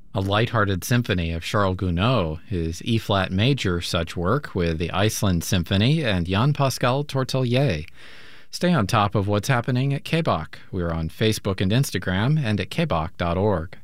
A light-hearted symphony of Charles Gounod, his E-flat major such work with the Iceland Symphony, and Jan Pascal Tortelier. Stay on top of what's happening at KBOK. We're on Facebook and Instagram and at kbok.org.